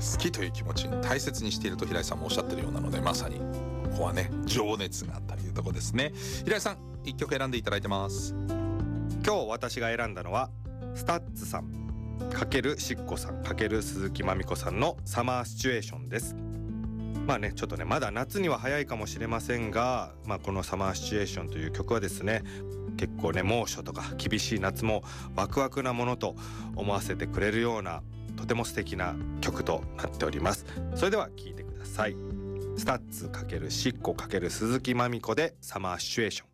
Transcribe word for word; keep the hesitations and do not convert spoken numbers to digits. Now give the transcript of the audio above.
好きという気持ちに大切にしていると平井さんもおっしゃってるようなので、まさにここはね情熱がというところですね。平井さんいっきょく選んでいただいてます。 今日私が選んだのはスタッツさん×しっこさん×鈴木まみこさんのサマーシチュエーションです。まあねちょっとねまだ夏には早いかもしれませんが、まあ、このサマーシチュエーションという曲はですね結構ね猛暑とか厳しい夏もワクワクなものと思わせてくれるようなとても素敵な曲となっております。それでは聴いてください。スタッツ×しっこ×鈴木まみこでサマーシチュエーション。